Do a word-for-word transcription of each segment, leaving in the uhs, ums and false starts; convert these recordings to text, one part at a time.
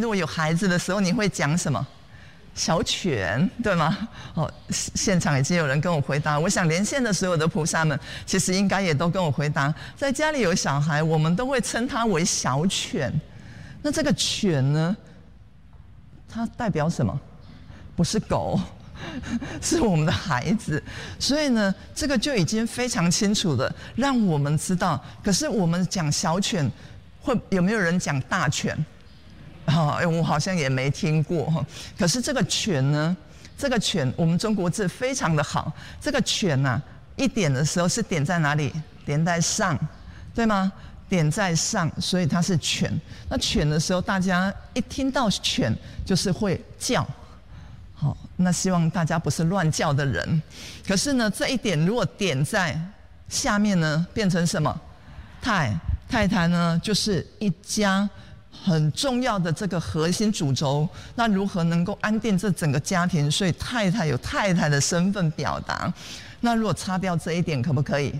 如果有孩子的时候，你会讲什么？小犬，对吗？哦，现场已经有人跟我回答。我想连线的所有的菩萨们，其实应该也都跟我回答。在家里有小孩，我们都会称它为小犬。那这个犬呢，它代表什么？不是狗，是我们的孩子。所以呢，这个就已经非常清楚的让我们知道。可是我们讲小犬，会有没有人讲大犬？哦，我好像也没听过。可是这个犬呢，这个犬，我们中国字非常的好。这个犬呐、啊，一点的时候是点在哪里？点在上，对吗？点在上，所以它是犬。那犬的时候，大家一听到犬就是会叫。好，那希望大家不是乱叫的人。可是呢，这一点如果点在下面呢，变成什么？太太太呢，就是一家很重要的这个核心主轴。那如何能够安定这整个家庭？所以太太有太太的身份表达。那如果擦掉这一点，可不可以？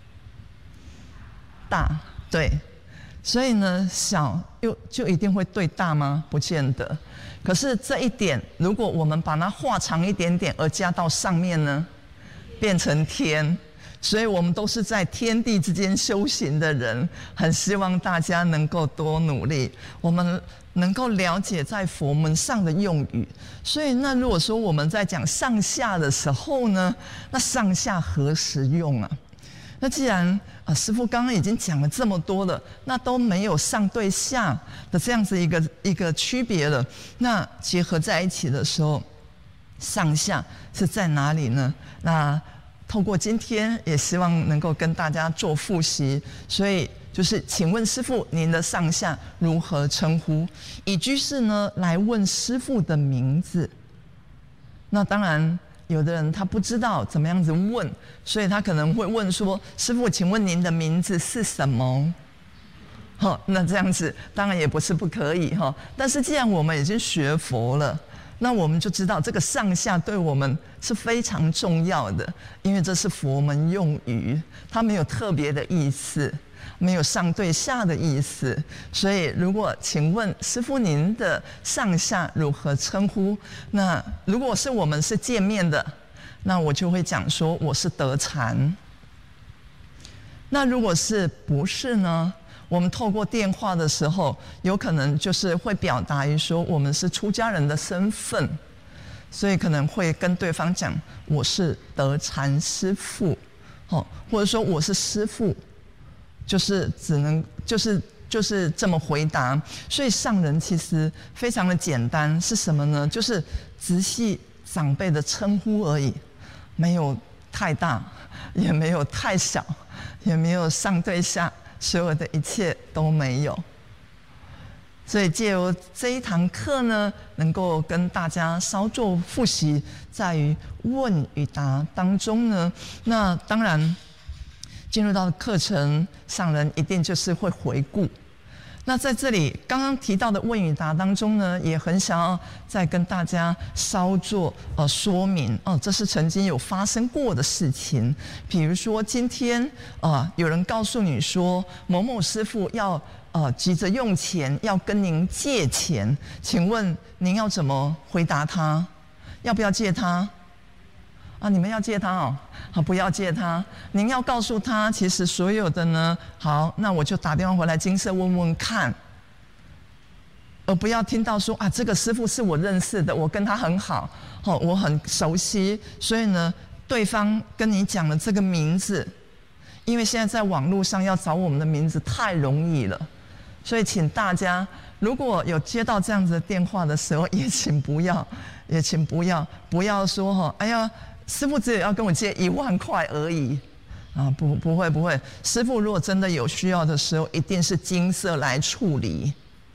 大，对。所以呢，小又就一定会对大吗？不见得。可是这一点，如果我们把它画长一点点，而加到上面呢，变成天。所以我们都是在天地之间修行的人，很希望大家能够多努力，我们能够了解在佛门上的用语。所以那如果说我们在讲上下的时候呢，那上下何时用啊？那既然啊，师父刚刚已经讲了这么多了，那都没有上对下的这样子一个一个区别了，那结合在一起的时候，上下是在哪里呢？那透过今天，也希望能够跟大家做复习，所以就是请问师父，您的上下如何称呼？以居士呢来问师父的名字。那当然，有的人他不知道怎么样子问，所以他可能会问说：“师父，请问您的名字是什么？”好，那这样子当然也不是不可以哈。但是既然我们已经学佛了，那我们就知道这个上下对我们是非常重要的，因为这是佛门用语，它没有特别的意思，没有上对下的意思。所以如果请问师父您的上下如何称呼？那如果是我们是见面的，那我就会讲说我是德禅。那如果是不是呢？我们透过电话的时候，有可能就是会表达于说我们是出家人的身份，所以可能会跟对方讲我是德禅师父，哦，或者说我是师父，就是只能就是就是这么回答。所以上人其实非常的简单，是什么呢？就是直系长辈的称呼而已，没有太大，也没有太小，也没有上对下。所有的一切都没有，所以借由这一堂课呢，能够跟大家稍作复习，在于问与答当中呢，那当然进入到课程，上人一定就是会回顾。那在这里刚刚提到的问与答当中呢，也很想要再跟大家稍作呃说明哦、呃，这是曾经有发生过的事情。比如说今天呃有人告诉你说某某师父要呃急着用钱，要跟您借钱，请问您要怎么回答他？要不要借他？啊，你们要借他哦，好，不要借他。您要告诉他，其实所有的呢，好，那我就打电话回来精舍问问看，而不要听到说啊，这个师父是我认识的，我跟他很好，哦，我很熟悉，所以呢，对方跟你讲了这个名字，因为现在在网络上要找我们的名字太容易了，所以请大家如果有接到这样子的电话的时候，也请不要，也请不要，不要说哈，哎呀。师父只有要跟我借一万块而已，啊，不，不会，不会。师父如果真的有需要的时候，一定是精舍来处理。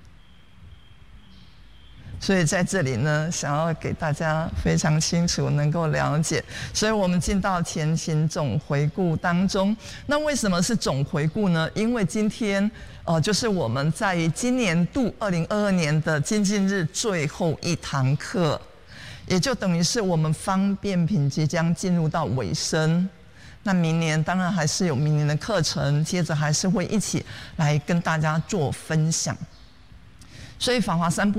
所以在这里呢，想要给大家非常清楚能够了解。所以我们进到前行总回顾当中。那为什么是总回顾呢？因为今天呃，就是我们在于今年度二零二二年的精进日最后一堂课。也就等于是我们方便品即将进入到尾声，那明年当然还是有明年的课程，接着还是会一起来跟大家做分享。所以法华三部